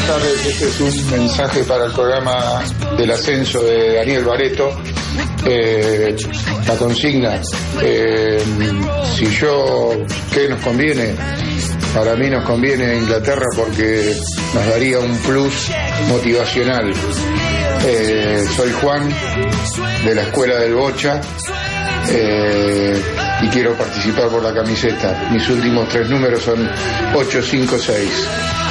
tardes. Este es un mensaje para el programa del ascenso de Daniel Bareto. La consigna, si yo, ¿qué nos conviene? Para mí nos conviene Inglaterra porque nos daría un plus motivacional. Soy Juan, de la Escuela del Bocha, y quiero participar por la camiseta. Mis últimos 3 números son 856.